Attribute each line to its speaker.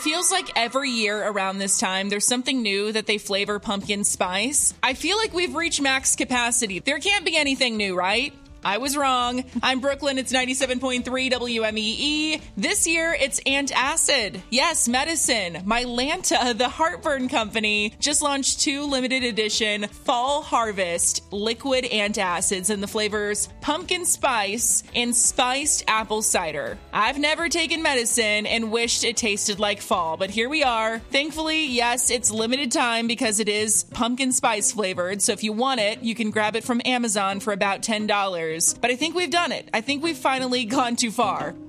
Speaker 1: feels like every year around this time, there's something new that they flavor pumpkin spice. I feel like we've reached max capacity. There can't be anything new, right? I was wrong. I'm Brooklyn. It's 97.3 WMEE. This year, it's antacid. Yes, medicine. Mylanta, the heartburn company, just launched 2 limited edition Fall Harvest liquid antacids in the flavors pumpkin spice and spiced apple cider. I've never taken medicine and wished it tasted like fall, but here we are. Thankfully, yes, it's limited time because it is pumpkin spice flavored, so if you want it, you can grab it from Amazon for about $10. But I think we've done it. I think we've finally gone too far.